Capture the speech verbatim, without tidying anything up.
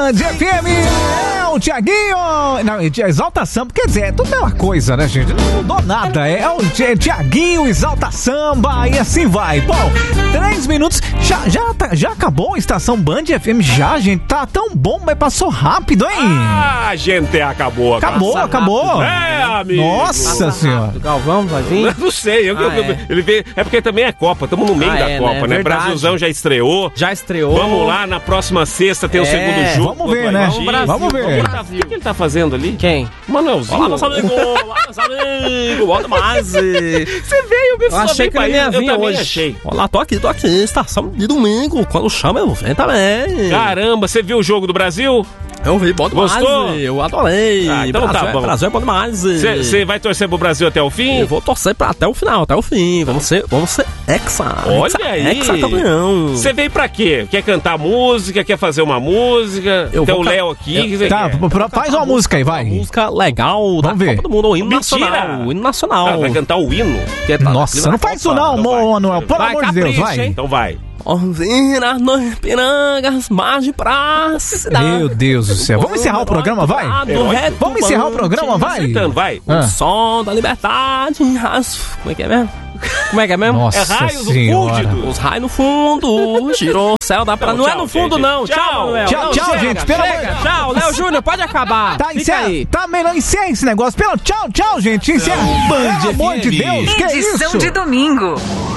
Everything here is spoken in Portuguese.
Band F M. É o Thiaguinho. Não, Exalta Samba, quer dizer, é tudo a mesma coisa, né, gente? Não mudou nada. É o Thiaguinho, Exalta Samba e assim vai. Bom, três minutos. Já, já, tá, já acabou a estação Band F M? Já, gente. Tá tão bom, mas passou rápido, hein? Ah, gente, acabou. Acabou, Passa acabou. Rápido. É, amigo. Nossa Passa senhora. rápido. Galvão vai vir? Eu não sei. Eu, Ah, eu, eu, é. ele veio, é porque também é Copa. Estamos no meio Ah, da é, Copa, né? né? Verdade. Brasilzão já estreou. Já estreou. Vamos lá, na próxima sexta tem o É, segundo jogo. vamos ver, né? Vamos, Brasil. Vamos ver. O que ele tá- O que, que ele tá fazendo ali? Quem? Manuelzinho. Olá, nosso amigo! Olá, nosso amigo! Bota mais! Você veio, Eu achei que ele ia vir Eu também hoje. achei. Olá, tô aqui, tô aqui. Estação de domingo. Quando chama, eu venho também. Caramba, você viu o jogo do Brasil? Eu vi, bota Gostou? mais. Eu adorei. Ah, então Brasil, tá bom. É, Brasil é bom demais. Você vai torcer pro Brasil até o fim? Eu vou torcer pra até o final, até o fim. Vamos ser, vamos ser hexa. Olha hexa, aí. Hexa campeão. Você veio pra quê? Quer cantar música? Quer fazer uma música? Eu Tem vou o ca- Léo aqui. Eu- que você Tá, quer? p- p- faz uma música aí, vai. Música legal da Vamos ver. Copa do Mundo, o hino Mentira. nacional. O hino nacional. Ah, vai cantar o hino? Que tá- Nossa, não faz isso não, Então vai. Manuel. Pelo Vai, amor de Deus, capricha, vai. hein? Então vai. Ouvir as noites pirangas, mar de praça. Meu Deus do céu. Vamos encerrar o programa, vai? Herói. Vamos encerrar o programa, vai? Acertando, vai. Ah. O som da liberdade. as- Como é que é mesmo? Como é que é mesmo? Nossa É raios do senhora. fúlgido. Os raios no fundo, girou o céu da praia. Não, Não, é no tchau, fundo, gente. não. Tchau. Tchau, Manuel. Tchau, Não, tchau, chega, gente. Pelo chega. amor- Tchau, Léo Júnior, pode acabar. Tá, Fica encerra. aí. Tá melhor, encerra esse negócio. Pelo tchau, tchau, gente. Encerra. Pelo amor de Deus, que Edição isso? de domingo.